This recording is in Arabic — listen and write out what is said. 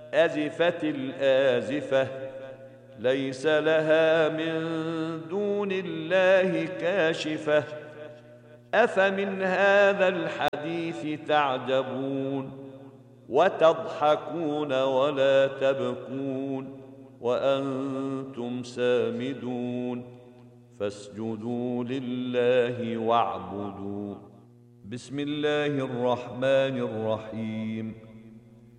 أزفت الآزفة ليس لها من دون الله كاشفة أفمن هذا الحديث تعجبون وتضحكون ولا تبكون وأنتم سامدون فاسجدوا لله واعبدوا. بسم الله الرحمن الرحيم.